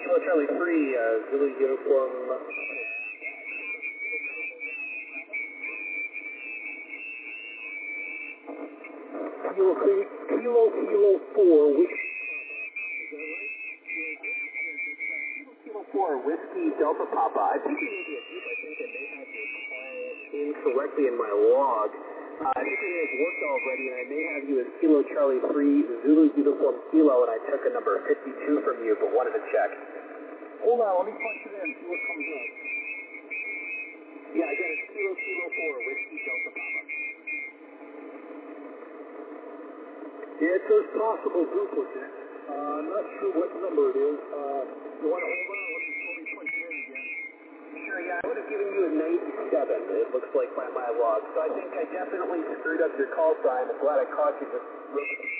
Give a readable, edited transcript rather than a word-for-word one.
Kilo Charlie 3, Zulu uniform. Kilo 4, Kilo 4, Whiskey Delta Papa. I think it may be a group. I think it may have your client incorrectly in my log. I think it has worked already, and I may have you as Kilo Charlie 3, Zulu uniform Kilo, and I took a number 52 from you, but wanted to check. Hold on, let me punch it in, see what comes up. Yeah, I got a Kilo 4, Whiskey Delta Papa. Yeah, it says possible duplicate. I'm not sure what number it is. You want to hold on? Let me punch it in again. Sure, yeah, I would have given you a 97, it looks like, by my log. So I think I definitely screwed up your call sign. I'm glad I caught you just